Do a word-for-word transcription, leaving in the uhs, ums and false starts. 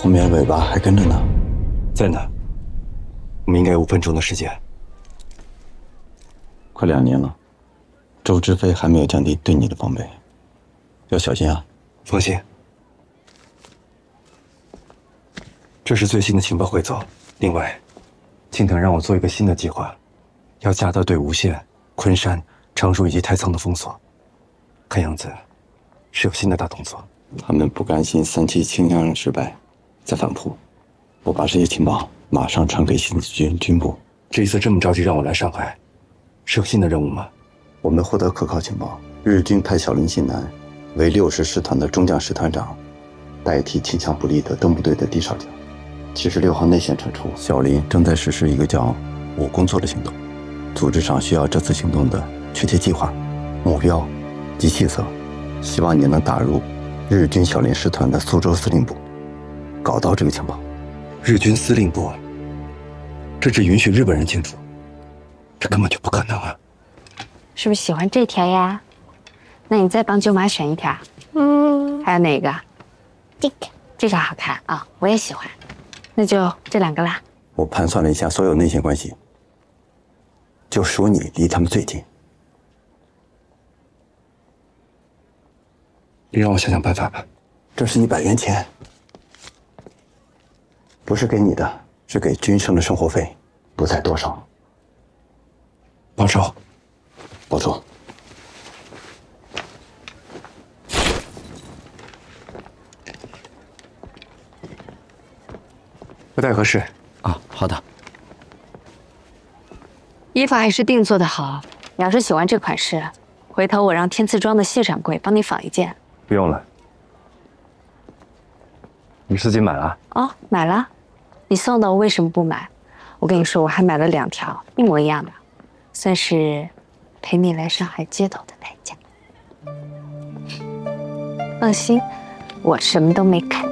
后面尾巴还跟着呢。 在呢。我们应该有五分钟的时间。 快两年了，周知飞还没有降低对你的防备，要小心啊。 放心。这是最新的情报汇总。另外，青藤让我做一个新的计划，要加大对无限、昆山、常熟以及太仓的封锁。看样子是有新的大动作。 他们不甘心三期清乡人失败，再反扑。我把这些情报马上传给新四军军部。 这一次这么着急让我来上海，是有新的任务吗？ 我们获得可靠情报，日军派小林信男为六十师团的中将师团长，代替倾向不利的登部队的第少将。七十六号内线撤出，小林正在实施一个叫“我工作”的行动。组织上需要这次行动的确切计划、目标及细则，希望你能打入日军小林师团的苏州司令部，搞到这个情报。 日军司令部，这只允许日本人进驻，这根本就不可能啊！ 是不是喜欢这条呀？那你再帮舅妈选一条。嗯，还有哪个？这个，这个好看啊，我也喜欢。那就这两个啦。 我盘算了一下所有内线关系，就属你离他们最近。 你让我想想办法吧。 这是一百元钱，不是给你的，是给军生的生活费，不在多少。 报仇， 报仇。 不太合适啊。好的。 衣服还是定做的好。你要是喜欢这款式，回头我让天赐庄的谢掌柜帮你仿一件。 不用了。你自己买了？ 哦，买了。你送的我为什么不买？我跟你说，我还买了两条一模一样的，算是陪你来上海街头的代价。放心，我什么都没看。